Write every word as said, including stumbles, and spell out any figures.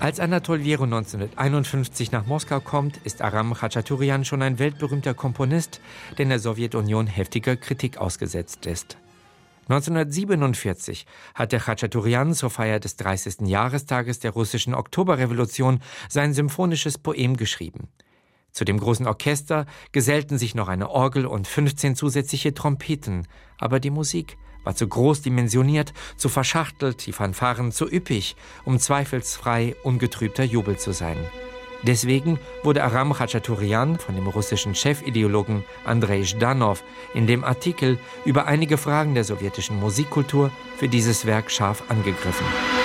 Als Anatol Wierow neunzehnhunderteinundfünfzig nach Moskau kommt, ist Aram Khachaturian schon ein weltberühmter Komponist, der in der Sowjetunion heftiger Kritik ausgesetzt ist. neunzehnhundertsiebenundvierzig hatte Khachaturian zur Feier des dreißigsten Jahrestages der russischen Oktoberrevolution sein symphonisches Poem geschrieben. Zu dem großen Orchester gesellten sich noch eine Orgel und fünfzehn zusätzliche Trompeten, aber die Musik war zu groß dimensioniert, zu verschachtelt, die Fanfaren zu üppig, um zweifelsfrei ungetrübter Jubel zu sein. Deswegen wurde Aram Khachaturian von dem russischen Chefideologen Andrei Zhdanov in dem Artikel über einige Fragen der sowjetischen Musikkultur für dieses Werk scharf angegriffen.